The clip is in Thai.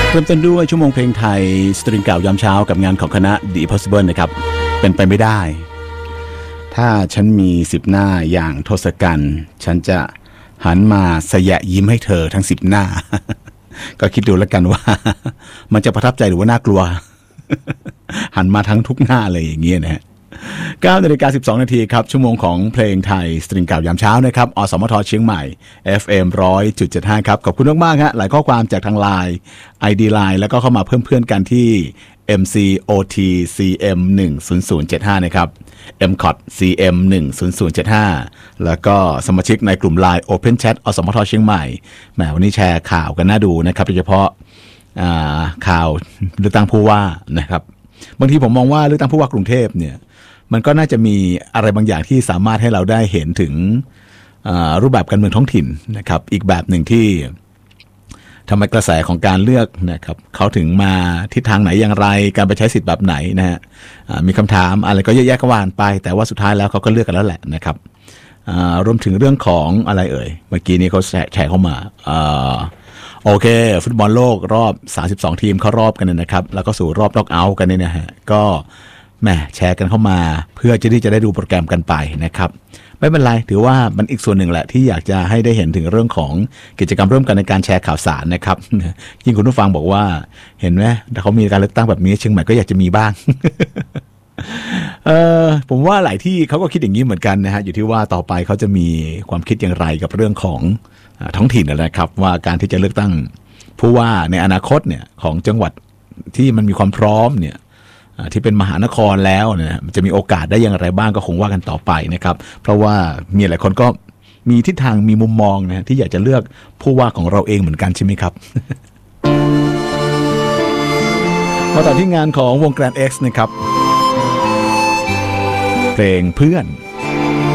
เริ่มต้นด้วยชั่วโมงเพลงไทยสตริงเก่ายามเช้ากับงานของคณะ The Impossible นะครับเป็นไปไม่ได้ถ้าฉันมี10หน้าอย่างทศกัณฐ์ฉันจะหันมาสยะยิ้มให้เธอทั้ง10หน้า ก็คิดดูแล้วกันว่า มันจะประทับใจหรือว่าน่ากลัว หันมาทั้งทุกหน้าเลยอย่างเงี้ยนะฮะ9:12 นาทีครับชั่วโมงของเพลงไทยสตริงเก่ายามเช้านะครับอสมทเชียงใหม่ FM 100.75 ครับขอบคุณมากๆฮะหลายข้อความจากทาง LINE ID Line แล้วก็เข้ามาเพิ่มเพื่อนกันที่ MCOTCM 10075นะครับ MCOT CM 10075แล้วก็สมาชิกในกลุ่ม LINE Open Chat อสมทเชียงใหม่แหมวันนี้แชร์ข่าวกันน่าดูนะครับโดยเฉพาะข่าวเลือกตั้งผู้ว่านะครับบางทีผมมองว่าเลือกตั้งผู้ว่ากรุงเทพเนี่ยมันก็น่าจะมีอะไรบางอย่างที่สามารถให้เราได้เห็นถึงรูปแบบการเมืองท้องถิ่นนะครับอีกแบบหนึ่งที่ทำไมกระแสของการเลือกนะครับเขาถึงมาทิศทางไหนอย่างไรการไปใช้สิทธิ์แบบไหนนะฮะมีคำถามอะไรก็เยอะแยะก็ว่านไปแต่ว่าสุดท้ายแล้วเขาก็เลือกกันแล้วแหละนะครับรวมถึงเรื่องของอะไรเมื่อกี้นี้เขาแชร์เข้ามาโอเคฟุตบอลโลกรอบ32ทีมเข้ารอบกันนะครับแล้วก็สู่รอบน็อกเอาท์กันเนี่ยนะฮะก็แหมแชร์กันเข้ามาเพื่อที่จะได้ดูโปรแกรมกันไปนะครับไม่เป็นไรถือว่ามันอีกส่วนหนึ่งแหละที่อยากจะให้ได้เห็นถึงเรื่องของกิจกรรมร่วมกันในการแชร์ข่าวสารนะครับยิ่งคุณผู้ฟังบอกว่าเห็นไหมเขามีการเลือกตั้งแบบนี้เชียงใหม่ก็อยากจะมีบ้าง ผมว่าหลายที่เขาก็คิดอย่างนี้เหมือนกันนะฮะอยู่ที่ว่าต่อไปเขาจะมีความคิดอย่างไรกับเรื่องของท้องถิ่นนะครับว่าการที่จะเลือกตั้งผู้ว่าในอนาคตเนี่ยของจังหวัดที่มันมีความพร้อมเนี่ยที่เป็นมหานครแล้วเนี่ยมันจะมีโอกาสได้อย่างไรบ้างก็คงว่ากันต่อไปนะครับเพราะว่ามีหลายคนก็มีทิศทางมีมุมมองนะที่อยากจะเลือกผู้ว่าของเราเองเหมือนกันใช่ไหมครับ มาต่อที่งานของวง Grand X นะครับเพลงเพื่อน